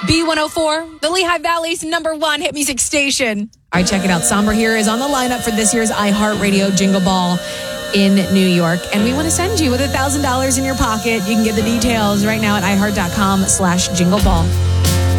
B104, the Lehigh Valley's #1 hit music station. All right, check it out. Somber here is on the lineup for this year's iHeartRadio Jingle Ball in New York. And we want to send you with $1,000 in your pocket. You can get the details right now at iHeart.com/jingleball.